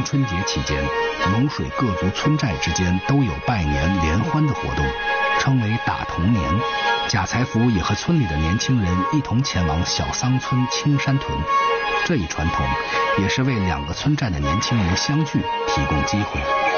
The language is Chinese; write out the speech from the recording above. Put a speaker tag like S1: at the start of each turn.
S1: 春节期间，龙水各族村寨之间都有拜年联欢的活动，称为打童年。贾才福也和村里的年轻人一同前往小桑村青山屯，这一传统也是为2个村寨的年轻人相聚提供机会。